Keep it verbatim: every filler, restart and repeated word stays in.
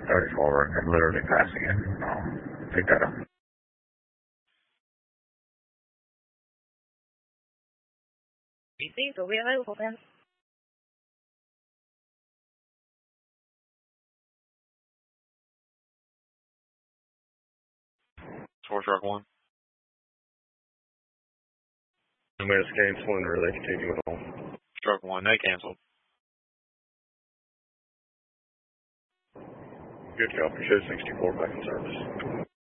thirty-four, I'm literally passing it. Um, pick that up. Received, will be available then. Source Rock one. I'm going to cancel and relay continue with all. Truck one, they canceled. Good copy. Show sixty-four back in service.